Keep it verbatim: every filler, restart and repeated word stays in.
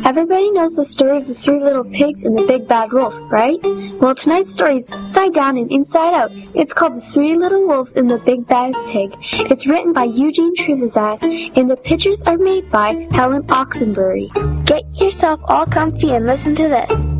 Everybody knows the story of the three little pigs and the big bad wolf, right? Well, tonight's story is Side Down and Inside Out. It's called The Three Little Wolves and the Big Bad Pig. It's written by Eugene Trivizas, and the pictures are made by Helen Oxenbury. Get yourself all comfy and listen to this.